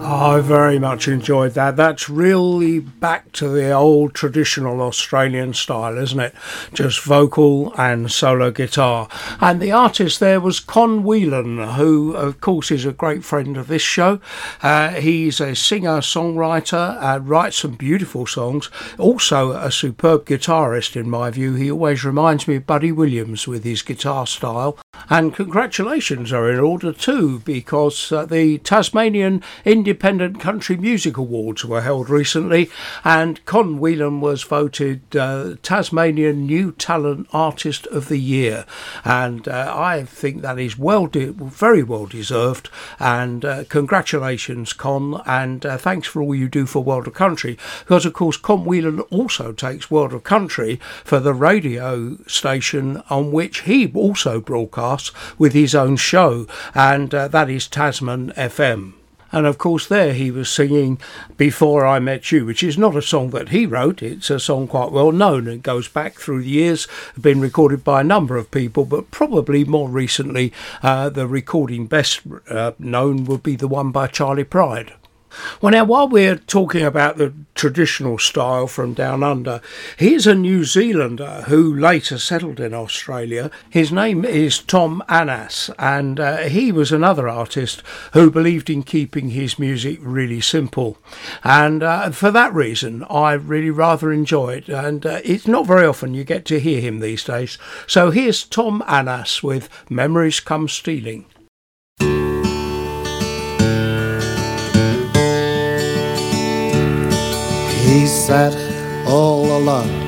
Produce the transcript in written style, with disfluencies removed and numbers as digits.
I very much enjoyed that. That's really back to the old traditional Australian style, isn't it? Just vocal and solo guitar. And the artist there was Con Whelan, who, of course, is a great friend of this show. He's a singer-songwriter, writes some beautiful songs. Also a superb guitarist, in my view. He always reminds me of Buddy Williams with his guitar style. And congratulations are in order too, because the Tasmanian Independent Country Music Awards were held recently, and Con Whelan was voted Tasmanian New Talent Artist of the Year, and I think that is very well deserved. And congratulations, Con, and thanks for all you do for World of Country, because of course Con Whelan also takes World of Country for the radio station on which he also broadcasts with his own show, and that is Tasman FM. And of course there he was singing Before I Met You, which is not a song that he wrote. It's a song quite well known. It goes back through the years, been recorded by a number of people, but probably more recently the recording best known would be the one by Charlie Pride. Well, now, while we're talking about the traditional style from down under, here's a New Zealander who later settled in Australia. His name is Tom Annas, and he was another artist who believed in keeping his music really simple. And for that reason, I really rather enjoy it. And it's not very often you get to hear him these days. So here's Tom Annas with Memories Come Stealing. He sat all alone